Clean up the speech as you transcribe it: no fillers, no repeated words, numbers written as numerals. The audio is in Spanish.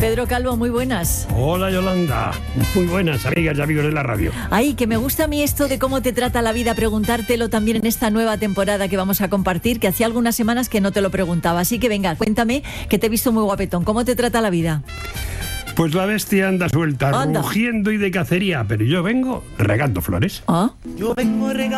Pedro Calvo, muy buenas. Hola Yolanda, muy buenas amigas y amigos de la radio. Ay, que me gusta a mí esto de cómo te trata la vida, preguntártelo también en esta nueva temporada que vamos a compartir, que hacía algunas semanas que no te lo preguntaba. Así que venga, cuéntame, que te he visto muy guapetón. ¿Cómo te trata la vida? Pues la bestia anda suelta, rugiendo y de cacería, pero yo vengo regando flores. ¿Ah? Yo vengo regando